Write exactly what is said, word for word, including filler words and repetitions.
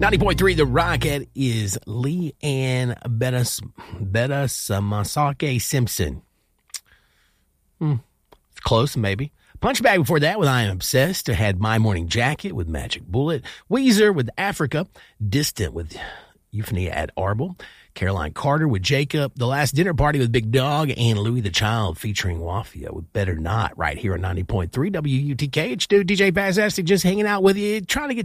ninety point three The Rocket is Lee Ann Bettis, Betasamasake Simpson. Hmm. Close, maybe. Punchbag before that with I Am Obsessed. I had My Morning Jacket with Magic Bullet. Weezer with Africa. Distant with Euphony at Arble. Caroline Carter with Jacob. The Last Dinner Party with Big Dog. And Louis the Child featuring Wafia with Better Not right here on ninety point three W U T K. It's dude D J Fantastic just hanging out with you, trying to get